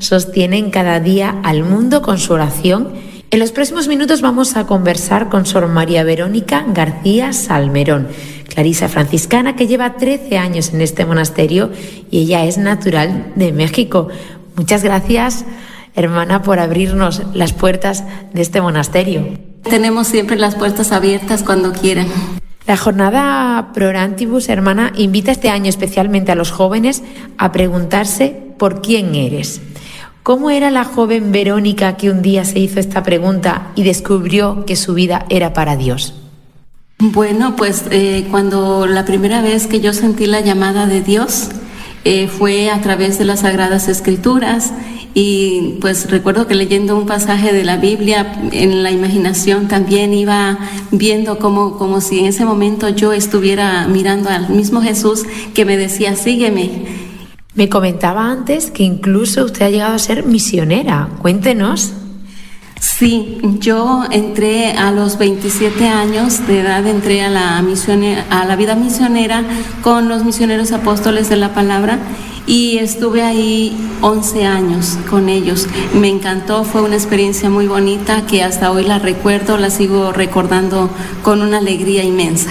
sostienen cada día al mundo con su oración. En los próximos minutos vamos a conversar con Sor María Verónica García Salmerón, clarisa franciscana que lleva 13 años en este monasterio y ella es natural de México. Muchas gracias, hermana, por abrirnos las puertas de este monasterio. Tenemos siempre las puertas abiertas cuando quieran. La jornada Pro Orantibus, hermana, invita este año especialmente a los jóvenes a preguntarse por quién eres. ¿Cómo era la joven Verónica que un día se hizo esta pregunta y descubrió que su vida era para Dios? Bueno, pues cuando la primera vez que yo sentí la llamada de Dios fue a través de las Sagradas Escrituras. Y pues recuerdo que leyendo un pasaje de la Biblia, en la imaginación también iba viendo como si en ese momento yo estuviera mirando al mismo Jesús que me decía, sígueme. Me comentaba antes que incluso usted ha llegado a ser misionera. Cuéntenos. Sí, yo entré a los 27 años de edad, entré a la vida misionera con los misioneros apóstoles de la palabra. Y estuve ahí 11 años con ellos. Me encantó, fue una experiencia muy bonita que hasta hoy la recuerdo, la sigo recordando con una alegría inmensa.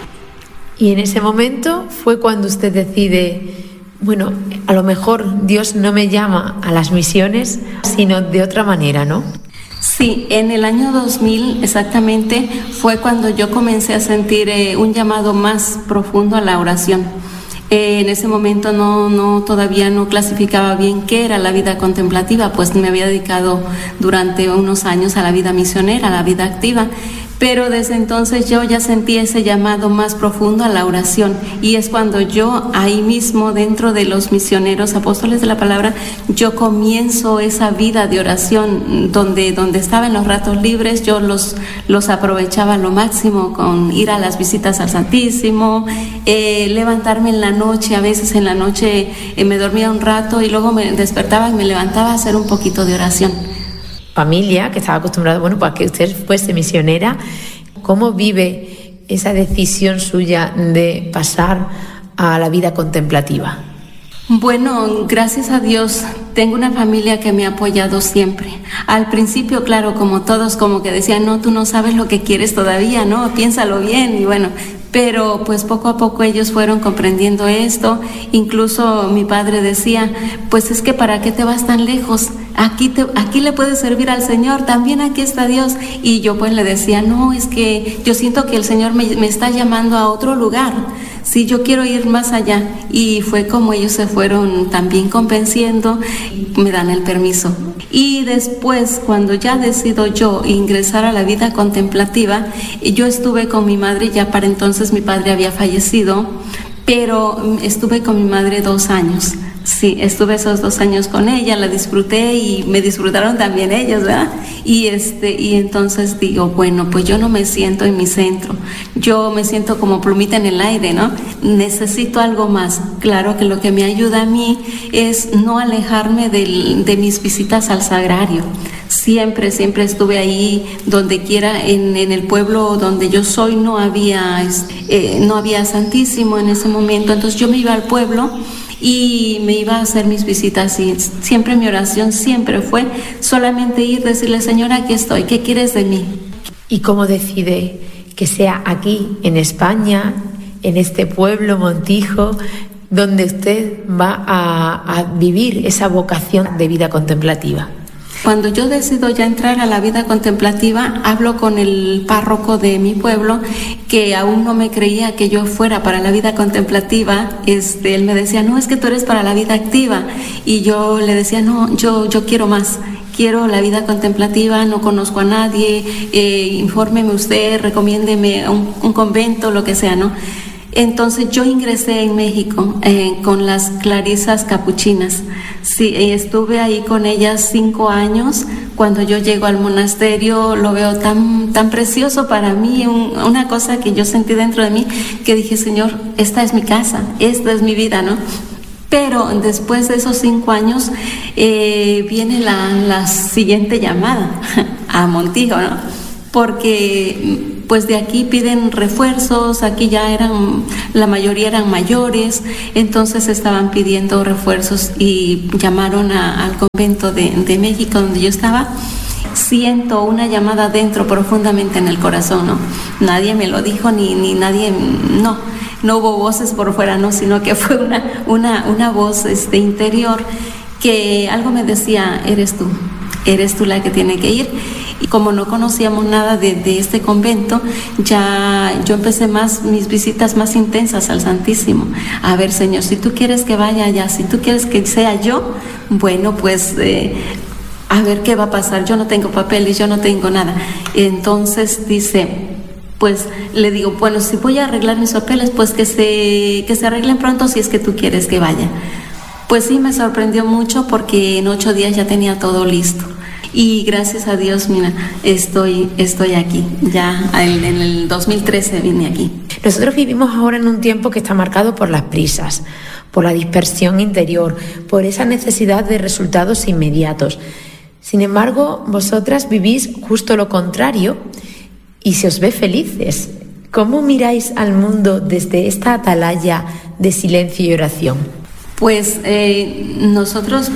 Y en ese momento fue cuando usted decide, bueno, a lo mejor Dios no me llama a las misiones, sino de otra manera, ¿no? Sí, en el año 2000 exactamente fue cuando yo comencé a sentir un llamado más profundo a la oración. En ese momento todavía no clasificaba bien qué era la vida contemplativa, pues me había dedicado durante unos años a la vida misionera, a la vida activa. Pero desde entonces yo ya sentí ese llamado más profundo a la oración y es cuando yo ahí mismo dentro de los misioneros apóstoles de la palabra yo comienzo esa vida de oración donde estaba en los ratos libres yo los aprovechaba lo máximo con ir a las visitas al Santísimo, levantarme en la noche, a veces en la noche me dormía un rato y luego me despertaba y me levantaba a hacer un poquito de oración. Familia que estaba acostumbrada, para que usted fuese misionera, ¿cómo vive esa decisión suya de pasar a la vida contemplativa? Bueno, gracias a Dios tengo una familia que me ha apoyado siempre. Al principio, claro, como todos, como que decían, no, tú no sabes lo que quieres todavía, ¿no? Piénsalo bien y bueno... Pero pues poco a poco ellos fueron comprendiendo esto, incluso mi padre decía, pues es que ¿para qué te vas tan lejos? Aquí le puedes servir al Señor, también aquí está Dios. Y yo pues le decía, no, es que yo siento que el Señor me está llamando a otro lugar, sí, yo quiero ir más allá. Y fue como ellos se fueron también convenciendo, me dan el permiso. Y después, cuando ya decido yo ingresar a la vida contemplativa, yo estuve con mi madre, ya para entonces mi padre había fallecido, pero estuve con mi madre 2 años. Sí, estuve esos 2 años con ella, la disfruté y me disfrutaron también ellos, ¿verdad? Y entonces digo, bueno, pues yo no me siento en mi centro, yo me siento como plumita en el aire, ¿no? Necesito algo más. Claro que lo que me ayuda a mí es no alejarme de mis visitas al sagrario. Siempre estuve ahí, donde quiera, en el pueblo donde yo soy no había Santísimo en ese momento, entonces yo me iba al pueblo y me iba a hacer mis visitas y siempre mi oración siempre fue solamente ir, decirle, Señor, aquí estoy, ¿qué quieres de mí? ¿Y cómo decide que sea aquí, en España, en este pueblo Montijo, donde usted va a vivir esa vocación de vida contemplativa? Cuando yo decido ya entrar a la vida contemplativa, hablo con el párroco de mi pueblo, que aún no me creía que yo fuera para la vida contemplativa. Él me decía, no, es que tú eres para la vida activa. Y yo le decía, no, yo quiero más. Quiero la vida contemplativa, no conozco a nadie, infórmeme usted, recomiéndeme un convento, lo que sea, ¿no? Entonces yo ingresé en México con las clarisas capuchinas. Sí, estuve ahí con ellas 5 años. Cuando yo llego al monasterio lo veo tan precioso para mí, una cosa que yo sentí dentro de mí, que dije, Señor, esta es mi casa, esta es mi vida, ¿no? Pero después de esos 5 años viene la siguiente llamada a Montijo, ¿no? Porque pues de aquí piden refuerzos, aquí ya la mayoría eran mayores, entonces estaban pidiendo refuerzos y llamaron al convento de México donde yo estaba. Siento una llamada dentro profundamente en el corazón, ¿no? Nadie me lo dijo, ni nadie, no hubo voces por fuera, no, sino que fue una voz interior que algo me decía, eres tú la que tiene que ir. Y como no conocíamos nada de este convento, ya yo empecé mis visitas más intensas al Santísimo. A ver, Señor, si tú quieres que vaya allá, si tú quieres que sea yo, bueno, pues a ver qué va a pasar. Yo no tengo papeles, yo no tengo nada. Entonces dice, pues le digo, bueno, si voy a arreglar mis papeles, pues que se arreglen pronto si es que tú quieres que vaya. Pues sí, me sorprendió mucho porque en 8 días ya tenía todo listo. Y gracias a Dios, mira, estoy aquí. Ya en el 2013 vine aquí. Nosotros vivimos ahora en un tiempo que está marcado por las prisas, por la dispersión interior, por esa necesidad de resultados inmediatos. Sin embargo, vosotras vivís justo lo contrario y se os ve felices. ¿Cómo miráis al mundo desde esta atalaya de silencio y oración? Pues nosotros,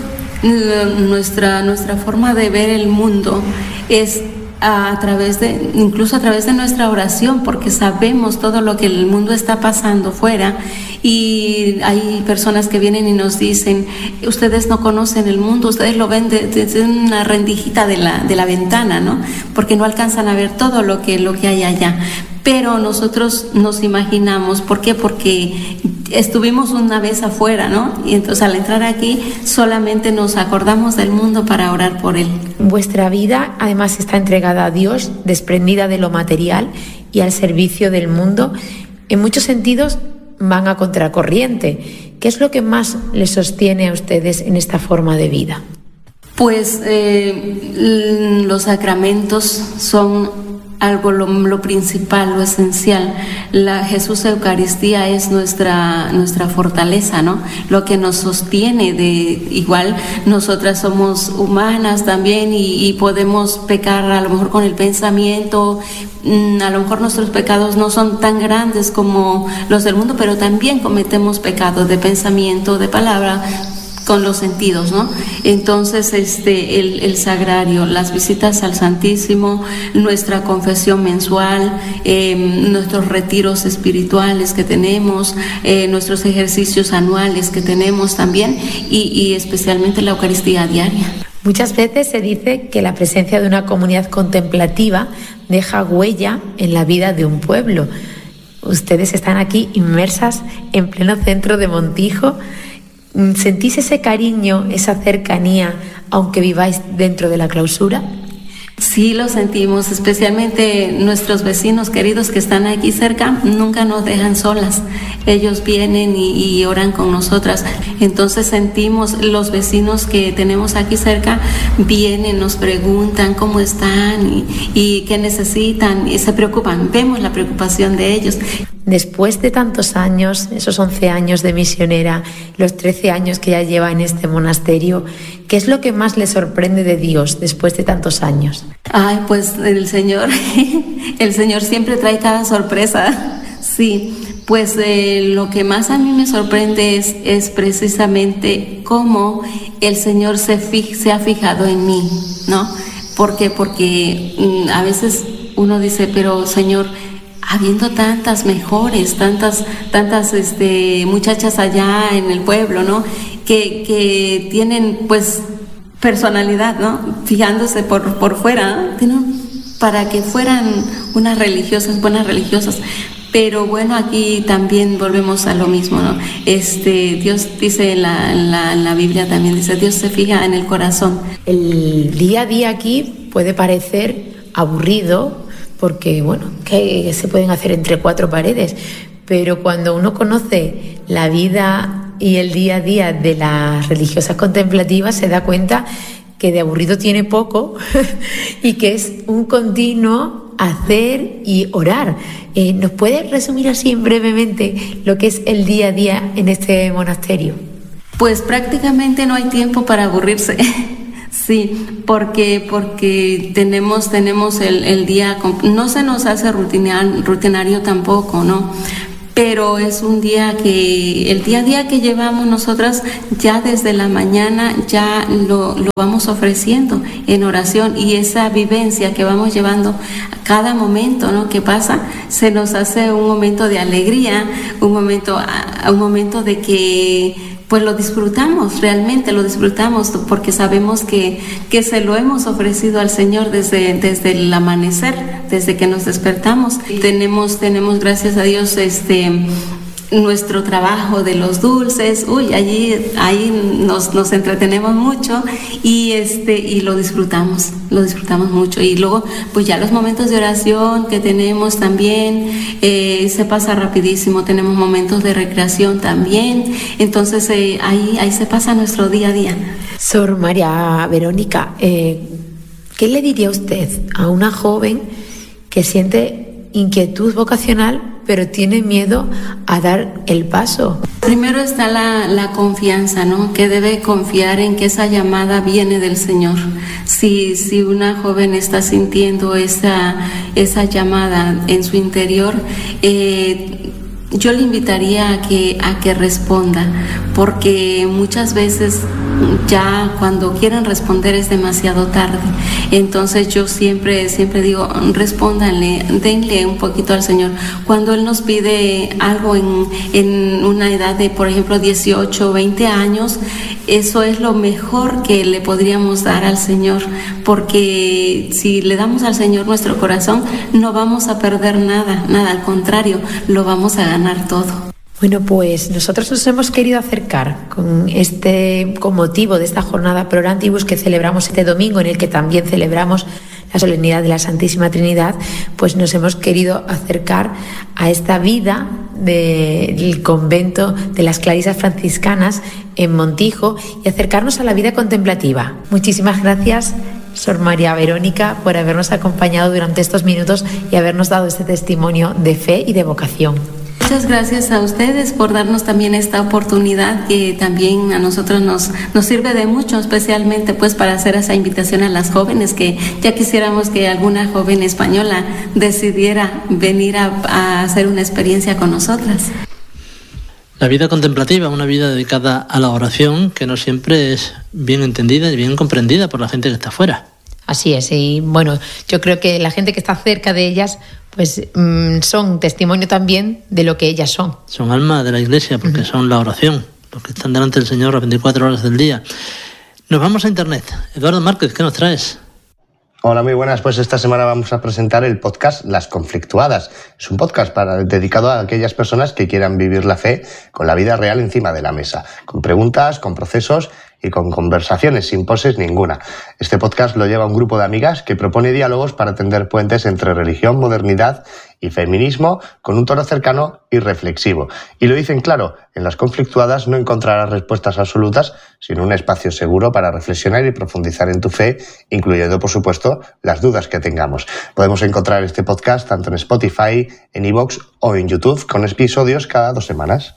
nuestra forma de ver el mundo es incluso a través de nuestra oración, porque sabemos todo lo que el mundo está pasando fuera, y hay personas que vienen y nos dicen, ustedes no conocen el mundo, ustedes lo ven desde una rendijita de la ventana, ¿no? Porque no alcanzan a ver todo lo que hay allá. Pero nosotros nos imaginamos, ¿por qué? Porque estuvimos una vez afuera, ¿no? Y entonces al entrar aquí solamente nos acordamos del mundo para orar por él. Vuestra vida además está entregada a Dios, desprendida de lo material y al servicio del mundo. En muchos sentidos van a contracorriente. ¿Qué es lo que más les sostiene a ustedes en esta forma de vida? Pues los sacramentos son algo lo principal, lo esencial. La Jesús Eucaristía es nuestra fortaleza, ¿no? Lo que nos sostiene. Igual nosotras somos humanas también y podemos pecar a lo mejor con el pensamiento. A lo mejor nuestros pecados no son tan grandes como los del mundo, pero también cometemos pecados de pensamiento, de palabra, con los sentidos, ¿no? Entonces, el sagrario, las visitas al Santísimo, nuestra confesión mensual, nuestros retiros espirituales que tenemos, nuestros ejercicios anuales que tenemos también, y especialmente la Eucaristía diaria. Muchas veces se dice que la presencia de una comunidad contemplativa deja huella en la vida de un pueblo. Ustedes están aquí inmersas en pleno centro de Montijo. ¿Sentís ese cariño, esa cercanía, aunque viváis dentro de la clausura? Sí, lo sentimos, especialmente nuestros vecinos queridos que están aquí cerca, nunca nos dejan solas. Ellos vienen y oran con nosotras. Entonces sentimos, los vecinos que tenemos aquí cerca vienen, nos preguntan cómo están y qué necesitan, y se preocupan. Vemos la preocupación de ellos. Después de tantos años, esos 11 años de misionera, los 13 años que ya lleva en este monasterio, ¿qué es lo que más le sorprende de Dios después de tantos años? Ay, pues el Señor siempre trae cada sorpresa. Sí, pues lo que más a mí me sorprende es precisamente cómo el Señor se ha fijado en mí, ¿no? ¿Por qué? Porque a veces uno dice, pero Señor, habiendo tantas mejores, tantas muchachas allá en el pueblo, ¿no? Que tienen pues personalidad, ¿no? Fijándose por fuera, ¿no? Para que fueran unas religiosas, buenas religiosas. Pero bueno, aquí también volvemos a lo mismo, ¿no? Dios dice en la Biblia también, dice, Dios se fija en el corazón. El día a día aquí puede parecer aburrido, porque, bueno, ¿qué se pueden hacer entre 4 paredes? Pero cuando uno conoce la vida y el día a día de las religiosas contemplativas, se da cuenta que de aburrido tiene poco y que es un continuo hacer y orar. ¿Nos puedes resumir así brevemente lo que es el día a día en este monasterio? Pues prácticamente no hay tiempo para aburrirse. Sí, porque tenemos el día, no se nos hace rutinario tampoco, ¿no? Pero es un día que, el día a día que llevamos nosotras, ya desde la mañana ya lo vamos ofreciendo en oración, y esa vivencia que vamos llevando a cada momento, ¿no?, que pasa, se nos hace un momento de alegría, un momento de que pues lo disfrutamos, realmente lo disfrutamos, porque sabemos que se lo hemos ofrecido al Señor desde el amanecer, desde que nos despertamos. Tenemos gracias a Dios nuestro trabajo de los dulces, ahí nos entretenemos mucho y lo disfrutamos mucho. Y luego pues ya los momentos de oración que tenemos también, se pasa rapidísimo, tenemos momentos de recreación también, entonces ahí se pasa nuestro día a día. Sor María Verónica, ¿qué le diría usted a una joven que siente inquietud vocacional pero tiene miedo a dar el paso? Primero está la confianza, ¿no?, que debe confiar en que esa llamada viene del Señor. Si una joven está sintiendo esa llamada en su interior, yo le invitaría a que responda, porque muchas veces ya cuando quieren responder es demasiado tarde. Entonces yo siempre digo, respóndanle, denle un poquito al Señor. Cuando Él nos pide algo en una edad de, por ejemplo, 18 o 20 años, eso es lo mejor que le podríamos dar al Señor, porque si le damos al Señor nuestro corazón, no vamos a perder nada, al contrario, lo vamos a ganar todo. Bueno, pues nosotros nos hemos querido acercar con motivo de esta jornada Pro Orantibus que celebramos este domingo, en el que también celebramos la solemnidad de la Santísima Trinidad, pues nos hemos querido acercar a esta vida del convento de las Clarisas Franciscanas en Montijo y acercarnos a la vida contemplativa. Muchísimas gracias, Sor María Verónica, por habernos acompañado durante estos minutos y habernos dado este testimonio de fe y de vocación. Muchas gracias a ustedes por darnos también esta oportunidad, que también a nosotros nos sirve de mucho, especialmente pues para hacer esa invitación a las jóvenes, que ya quisiéramos que alguna joven española decidiera venir a hacer una experiencia con nosotras. La vida contemplativa, una vida dedicada a la oración, que no siempre es bien entendida y bien comprendida por la gente que está fuera. Así es, y bueno, yo creo que la gente que está cerca de ellas pues son testimonio también de lo que ellas son. Son alma de la Iglesia, porque son la oración, los que están delante del Señor las 24 horas del día. Nos vamos a Internet. Eduardo Márquez, ¿qué nos traes? Hola, muy buenas. Pues esta semana vamos a presentar el podcast Las Conflictuadas. Es un podcast dedicado a aquellas personas que quieran vivir la fe con la vida real encima de la mesa, con preguntas, con procesos y con conversaciones sin poses ninguna. Este podcast lo lleva un grupo de amigas que propone diálogos para tender puentes entre religión, modernidad y feminismo con un tono cercano y reflexivo. Y lo dicen claro, en Las Conflictuadas no encontrarás respuestas absolutas, sino un espacio seguro para reflexionar y profundizar en tu fe, incluyendo, por supuesto, las dudas que tengamos. Podemos encontrar este podcast tanto en Spotify, en iVoox o en YouTube, con episodios cada 2 semanas.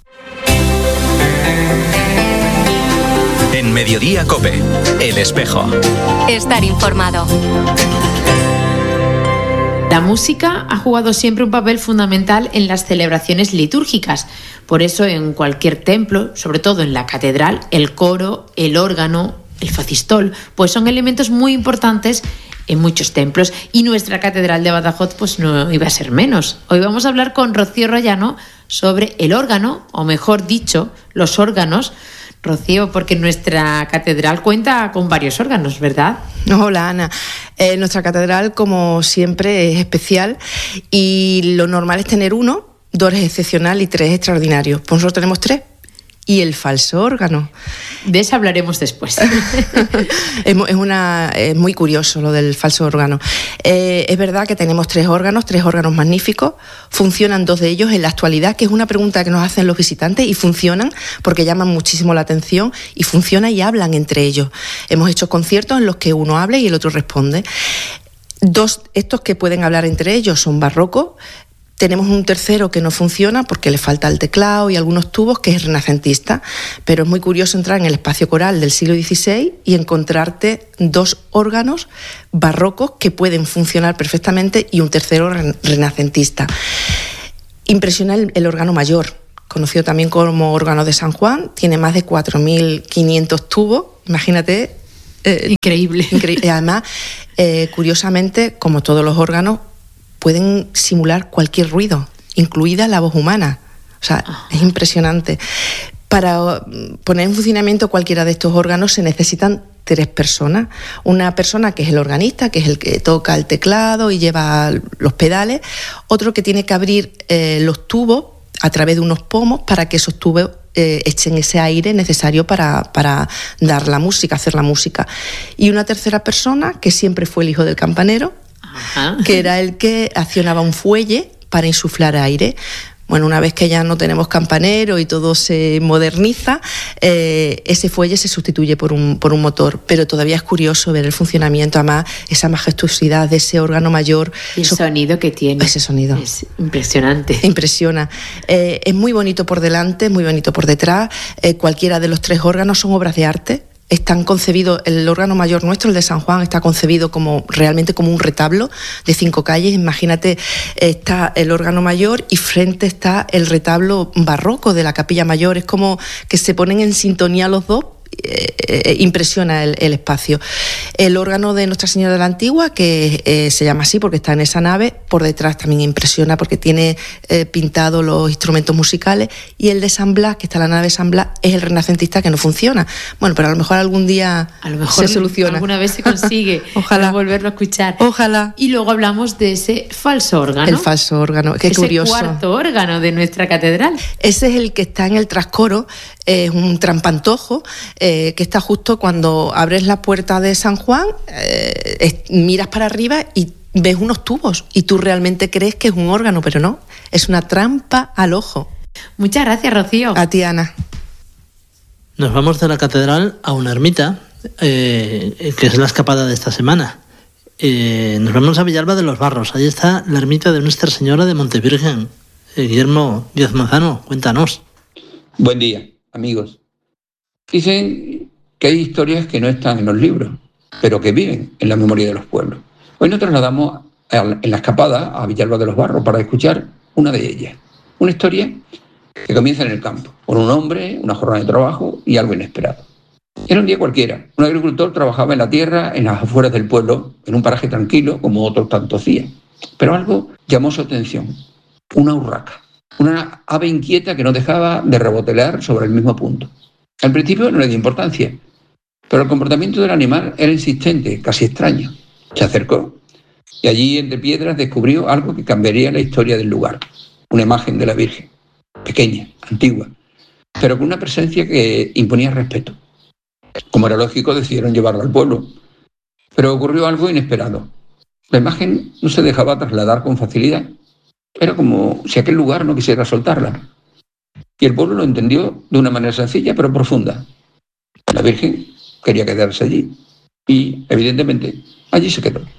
En Mediodía COPE, El Espejo. Estar informado. La música ha jugado siempre un papel fundamental en las celebraciones litúrgicas. Por eso en cualquier templo, sobre todo en la catedral, el coro, el órgano, el facistol, pues son elementos muy importantes en muchos templos. Y nuestra catedral de Badajoz pues no iba a ser menos. Hoy vamos a hablar con Rocío Royano sobre el órgano, o mejor dicho, los órganos. Rocío, porque nuestra catedral cuenta con varios órganos, ¿verdad? Hola, Ana. Nuestra catedral, como siempre, es especial y lo normal es tener 1, 2 excepcional y 3 extraordinarios. Pues nosotros tenemos 3. Y el falso órgano. De eso hablaremos después. Es muy curioso lo del falso órgano. Es verdad que tenemos 3 órganos magníficos. Funcionan 2 de ellos en la actualidad, que es una pregunta que nos hacen los visitantes, y funcionan porque llaman muchísimo la atención, y funcionan y hablan entre ellos. Hemos hecho conciertos en los que uno habla y el otro responde. Estos que pueden hablar entre ellos son barrocos. Tenemos un tercero que no funciona porque le falta el teclado y algunos tubos, que es renacentista, pero es muy curioso entrar en el espacio coral del siglo XVI y encontrarte 2 órganos barrocos que pueden funcionar perfectamente y un tercero renacentista. Impresiona el órgano mayor, conocido también como órgano de San Juan, tiene más de 4.500 tubos, imagínate. Increíble. Además, curiosamente, como todos los órganos, pueden simular cualquier ruido, incluida la voz humana. O sea, es impresionante. Para poner en funcionamiento cualquiera de estos órganos se necesitan 3 personas. Una persona que es el organista, que es el que toca el teclado y lleva los pedales. Otro que tiene que abrir los tubos a través de unos pomos para que esos tubos echen ese aire necesario para dar la música, hacer la música. Y una tercera persona, que siempre fue el hijo del campanero, que era el que accionaba un fuelle para insuflar aire. Bueno, una vez que ya no tenemos campanero y todo se moderniza, ese fuelle se sustituye por un motor, pero todavía es curioso ver el funcionamiento, además esa majestuosidad de ese órgano mayor. Y el sonido que tiene. Ese sonido. Es impresionante. Impresiona. Es muy bonito por delante, muy bonito por detrás. Cualquiera de los 3 órganos son obras de arte. Están concebidos, el órgano mayor nuestro, el de San Juan, está concebido realmente como un retablo de 5 calles. Imagínate, está el órgano mayor y frente está el retablo barroco de la capilla mayor. Es como que se ponen en sintonía los dos. Impresiona el espacio. El órgano de Nuestra Señora de la Antigua, que se llama así porque está en esa nave, por detrás también impresiona porque tiene pintados los instrumentos musicales, y el de San Blas, que está en la nave de San Blas, es el renacentista que no funciona. Bueno, pero a lo mejor algún día se soluciona. Alguna vez se consigue. Ojalá volverlo a escuchar. Ojalá. Y luego hablamos de ese falso órgano. El falso órgano, qué curioso. Ese cuarto órgano de nuestra catedral. Ese es el que está en el trascoro, es un trampantojo, que está justo cuando abres la puerta de San Juan, miras para arriba y ves unos tubos y tú realmente crees que es un órgano, pero no, es una trampa al ojo. Muchas gracias, Rocío. A ti, Ana. Nos vamos de la catedral a una ermita, que es la escapada de esta semana. Nos vamos a Villalba de los Barros. Ahí está la ermita de Nuestra Señora de Montevirgen. Guillermo Díaz Manzano, cuéntanos. Buen día, amigos. Dicen que hay historias que no están en los libros, pero que viven en la memoria de los pueblos. Hoy nos trasladamos en la escapada a Villalba de los Barros para escuchar una de ellas. Una historia que comienza en el campo, con un hombre, una jornada de trabajo y algo inesperado. Era un día cualquiera. Un agricultor trabajaba en la tierra, en las afueras del pueblo, en un paraje tranquilo, como otro tanto hacía. Pero algo llamó su atención. Una urraca. Una ave inquieta que no dejaba de revolotear sobre el mismo punto. Al principio no le dio importancia, pero el comportamiento del animal era insistente, casi extraño. Se acercó y allí, entre piedras, descubrió algo que cambiaría la historia del lugar. Una imagen de la Virgen, pequeña, antigua, pero con una presencia que imponía respeto. Como era lógico, decidieron llevarla al pueblo, pero ocurrió algo inesperado. La imagen no se dejaba trasladar con facilidad. Era como si aquel lugar no quisiera soltarla. Y el pueblo lo entendió de una manera sencilla pero profunda. La Virgen quería quedarse allí y, evidentemente, allí se quedó.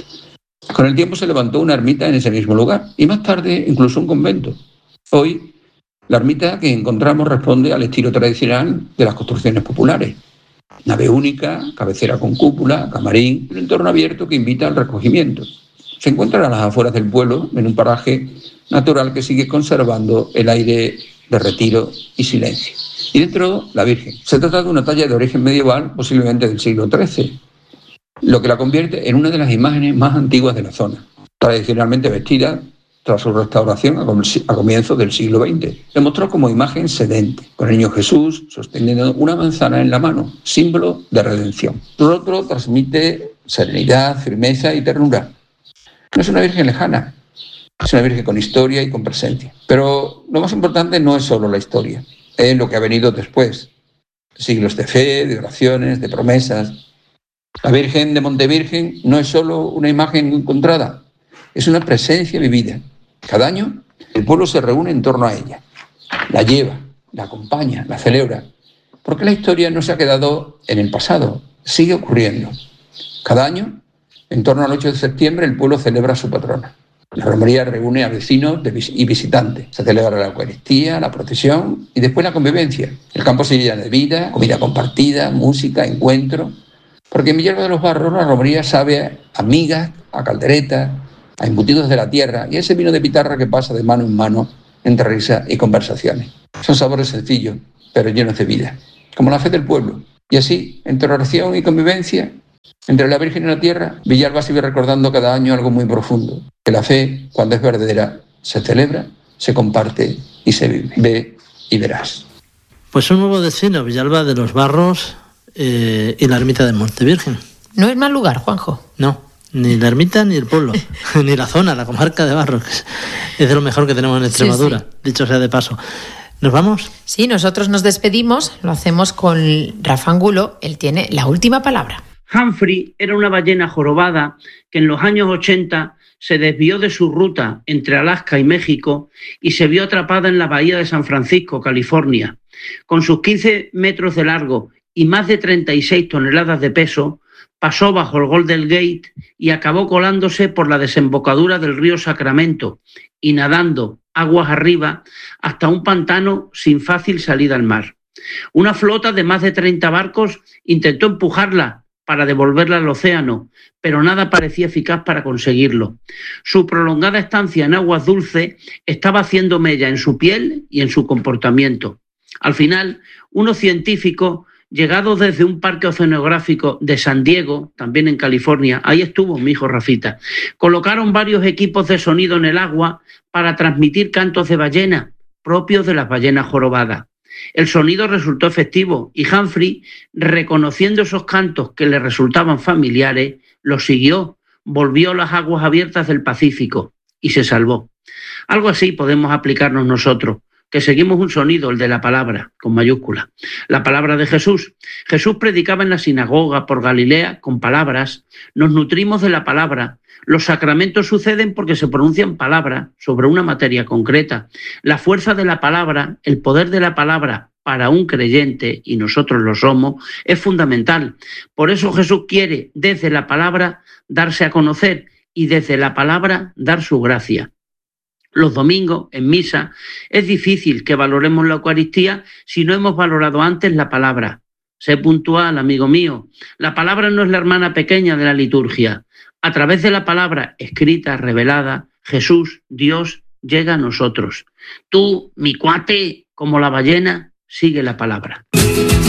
Con el tiempo se levantó una ermita en ese mismo lugar y más tarde incluso un convento. Hoy, la ermita que encontramos responde al estilo tradicional de las construcciones populares. Nave única, cabecera con cúpula, camarín, un entorno abierto que invita al recogimiento. Se encuentra a las afueras del pueblo, en un paraje natural que sigue conservando el aire de retiro y silencio. Y dentro, la Virgen. Se trata de una talla de origen medieval, posiblemente del siglo XIII, lo que la convierte en una de las imágenes más antiguas de la zona, tradicionalmente vestida tras su restauración a comienzos del siglo XX. Se mostró como imagen sedente, con el niño Jesús sosteniendo una manzana en la mano, símbolo de redención. Por otro, transmite serenidad, firmeza y ternura. No es una Virgen lejana, es una Virgen con historia y con presencia. Pero lo más importante no es solo la historia, es lo que ha venido después. Siglos de fe, de oraciones, de promesas. La Virgen de Montevirgen no es solo una imagen encontrada, es una presencia vivida. Cada año el pueblo se reúne en torno a ella, la lleva, la acompaña, la celebra, porque la historia no se ha quedado en el pasado, sigue ocurriendo. Cada año, en torno al 8 de septiembre, el pueblo celebra a su patrona. La romería reúne a vecinos y visitantes. Se celebra la Eucaristía, la procesión y después la convivencia. El campo se llena de vida, comida compartida, música, encuentro. Porque en Villalba de los Barros la romería sabe a migas, a calderetas, a embutidos de la tierra y ese vino de pitarra que pasa de mano en mano entre risas y conversaciones. Son sabores sencillos, pero llenos de vida, como la fe del pueblo. Y así, entre oración y convivencia, entre la Virgen y la tierra, Villalba sigue recordando cada año algo muy profundo, que la fe, cuando es verdadera, se celebra, se comparte y se vive. Ve y verás. Pues un nuevo destino, Villalba de los Barros y la ermita de Montevirgen. No es mal lugar, Juanjo. No, ni la ermita ni el pueblo, ni la zona, la comarca de Barros, que es de lo mejor que tenemos en Extremadura, sí. Dicho sea de paso. ¿Nos vamos? Sí, nosotros nos despedimos, lo hacemos con Rafa Angulo, él tiene la última palabra. Humphrey era una ballena jorobada que en los años 80 se desvió de su ruta entre Alaska y México y se vio atrapada en la bahía de San Francisco, California. Con sus 15 metros de largo y más de 36 toneladas de peso, pasó bajo el Golden Gate y acabó colándose por la desembocadura del río Sacramento y nadando aguas arriba hasta un pantano sin fácil salida al mar. Una flota de más de 30 barcos intentó empujarla para devolverla al océano, pero nada parecía eficaz para conseguirlo. Su prolongada estancia en aguas dulces estaba haciendo mella en su piel y en su comportamiento. Al final, unos científicos llegados desde un parque oceanográfico de San Diego, también en California, ahí estuvo mi hijo Rafita, colocaron varios equipos de sonido en el agua para transmitir cantos de ballena, propios de las ballenas jorobadas. El sonido resultó efectivo y Humphrey, reconociendo esos cantos que le resultaban familiares, los siguió, volvió a las aguas abiertas del Pacífico y se salvó. Algo así podemos aplicarnos nosotros, que seguimos un sonido, el de la palabra, con mayúscula. La palabra de Jesús. Jesús predicaba en la sinagoga por Galilea con palabras. Nos nutrimos de la palabra. Los sacramentos suceden porque se pronuncian palabras sobre una materia concreta. La fuerza de la palabra, el poder de la palabra para un creyente, y nosotros lo somos, es fundamental. Por eso Jesús quiere, desde la palabra, darse a conocer y desde la palabra dar su gracia. Los domingos, en misa, es difícil que valoremos la Eucaristía si no hemos valorado antes la palabra. Sé puntual, amigo mío. La palabra no es la hermana pequeña de la liturgia. A través de la palabra escrita, revelada, Jesús, Dios, llega a nosotros. Tú, mi cuate, como la ballena, sigue la palabra.